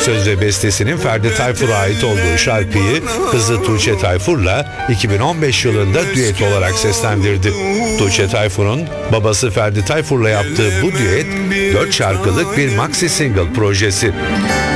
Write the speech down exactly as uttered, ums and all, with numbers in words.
Söz ve bestesinin Ferdi Tayfur'a ait olduğu şarkıyı kızı Tuğçe Tayfur'la iki bin on beş yılında düet olarak seslendirdi. Tuğçe Tayfur'un babası Ferdi Tayfur'la yaptığı bu düet dört şarkılık bir maxi single projesi.